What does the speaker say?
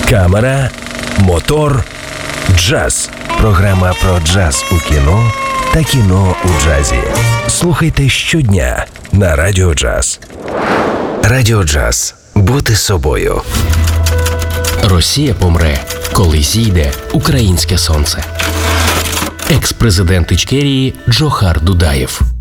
Камера, мотор, джаз. Програма про джаз у кіно та кіно у джазі. Слухайте щодня на Радіо Джаз. Радіо Джаз. Бути собою. Росія помре, коли зійде українське сонце. Екс-президент Ічкерії Джохар Дудаєв.